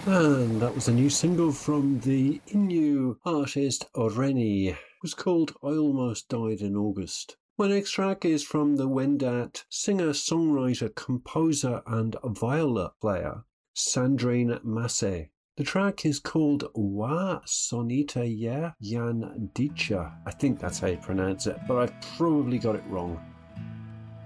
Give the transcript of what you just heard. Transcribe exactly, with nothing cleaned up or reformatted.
And that was a new single from the Innu artist Rennie. It was called I Almost Died in August. My next track is from the Wendat singer, songwriter, composer and viola player Sandrine Massé. The track is called Wa Sonita Ya Yan Dicha. I think that's how you pronounce it, but I've probably got it wrong.